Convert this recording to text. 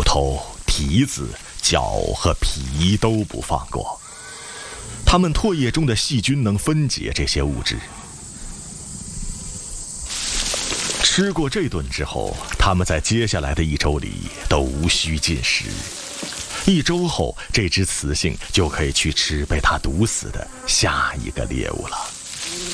头、蹄子、脚和皮都不放过。它们唾液中的细菌能分解这些物质。吃过这顿之后，它们在接下来的1周里都无需进食。1周后，这只雌性就可以去吃被它毒死的下一个猎物了。